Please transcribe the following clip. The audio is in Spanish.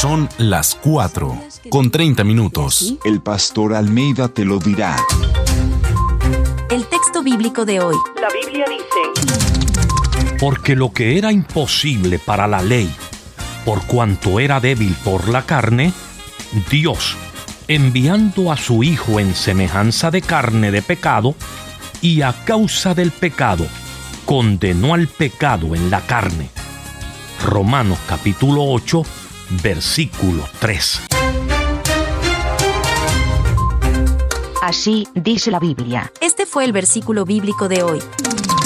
Son las 4:30. El pastor Almeida te lo dirá. El texto bíblico de hoy. La Biblia dice: porque lo que era imposible para la ley, por cuanto era débil por la carne, Dios, enviando a su Hijo en semejanza de carne de pecado, y a causa del pecado, condenó al pecado en la carne. Romanos capítulo 8, versículo 3. Así dice la Biblia. Este fue el versículo bíblico de hoy.